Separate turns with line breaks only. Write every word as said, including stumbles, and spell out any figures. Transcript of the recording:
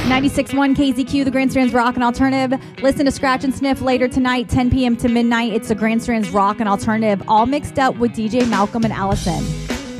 ninety-six point one K Z Q, the Grand Strands Rock and Alternative. Listen to Scratch and Sniff later tonight, ten p.m. to midnight. It's the Grand Strands Rock and Alternative, all mixed up with D J Malcolm and Allison.